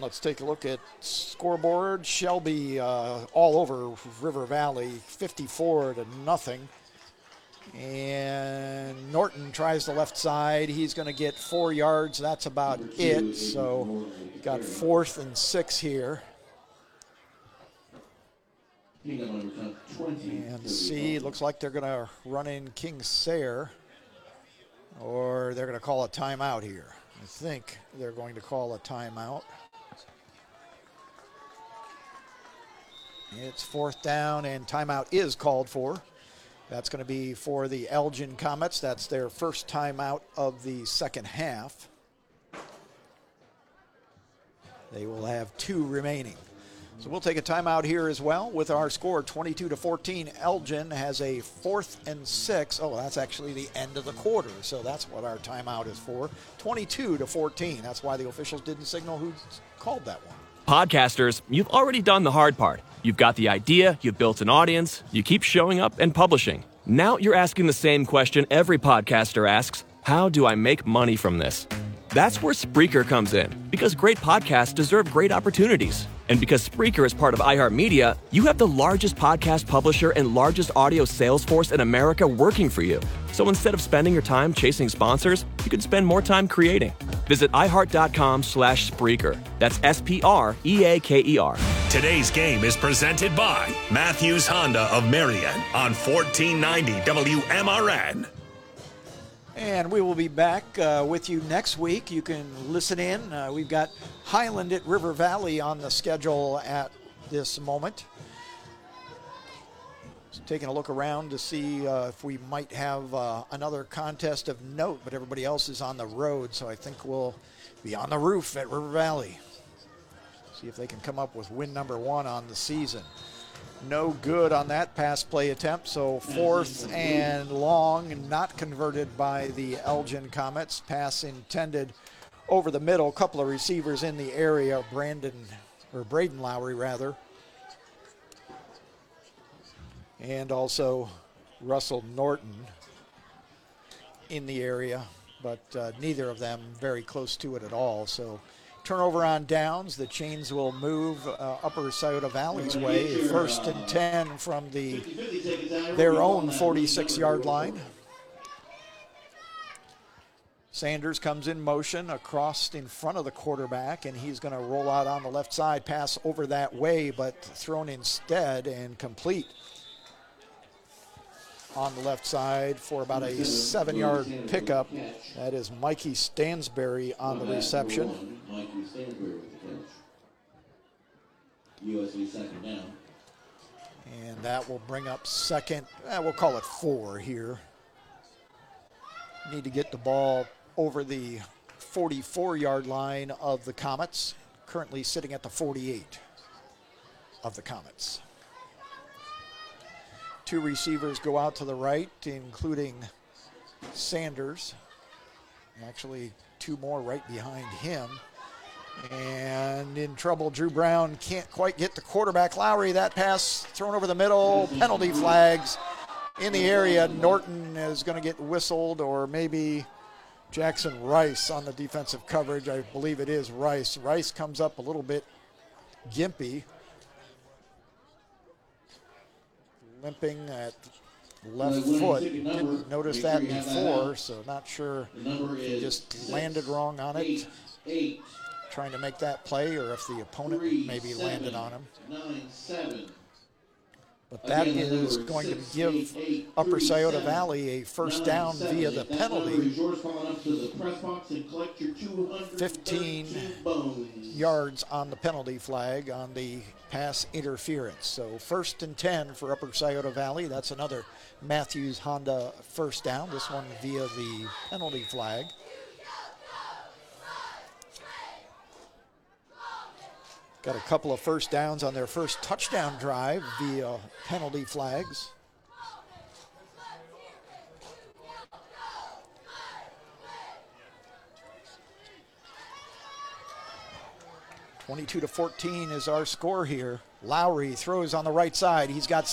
And let's take a look at scoreboard. Shelby all over River Valley, 54-0. And Norton tries the left side. He's going to get 4 yards. That's about it. So got 4th and 6 here. And C, looks like they're going to run in King Sayre, or they're going to call a timeout here. I think they're going to call a timeout. It's 4th down, and timeout is called for. That's going to be for the Elgin Comets. That's their first timeout of the second half. They will have 2 remaining. So we'll take a timeout here as well with our score 22-14. Elgin has a 4th and 6. Oh, that's actually the end of the quarter. So that's what our timeout is for. 22-14. That's why the officials didn't signal who called that one. Podcasters, you've already done the hard part. You've got the idea, you've built an audience, you keep showing up and publishing. Now you're asking the same question every podcaster asks: how do I make money from this? That's where Spreaker comes in, because great podcasts deserve great opportunities. And because Spreaker is part of iHeartMedia, you have the largest podcast publisher and largest audio sales force in America working for you. So instead of spending your time chasing sponsors, you can spend more time creating. Visit iHeart.com/Spreaker. That's SPREAKER. Today's game is presented by Matthews Honda of Marion on 1490 WMRN. And we will be back with you next week. You can listen in. We've got Highland at River Valley on the schedule at this moment. Just taking a look around to see if we might have another contest of note, but everybody else is on the road, so I think we'll be on the roof at River Valley. See if they can come up with win number 1 on the season. No good on that pass play attempt, so 4th and long, not converted by the Elgin Comets. Pass intended over the middle. A couple of receivers in the area, Braden Lowry rather. And also Russell Norton in the area, but neither of them very close to it at all. So turnover on downs. The chains will move Upper Scioto Valley's way. 1st and 10 from their own 46-yard line. Sanders comes in motion across in front of the quarterback, and he's going to roll out on the left side, pass over that way, but thrown instead and complete on the left side for about a 7-yard pickup. That is Mikey Stansberry on the reception. Mikey Stansberry with the catch. USC second down. And that will bring up second, we'll call it 4 here. Need to get the ball over the 44-yard line of the Comets, currently sitting at the 48 of the Comets. 2 receivers go out to the right, including Sanders. Actually, 2 more right behind him. And in trouble, Drew Brown can't quite get the quarterback. Lowry, that pass thrown over the middle. Penalty flags in the area. Norton is going to get whistled, or maybe Jackson Rice on the defensive coverage. I believe it is Rice. Rice comes up a little bit gimpy. Limping at left foot. Didn't notice that before, so not sure if he just landed wrong on it, trying to make that play, or if the opponent maybe landed on him. But that is going to give Upper Scioto Valley a first down via the penalty. 15 yards on the penalty flag on the pass interference. So 1st and 10 for Upper Scioto Valley. That's another Matthews Honda first down, this one via the penalty flag. Got a couple of first downs on their first touchdown drive via penalty flags. (22-14) is our score here. Lowry throws on the right side. He's got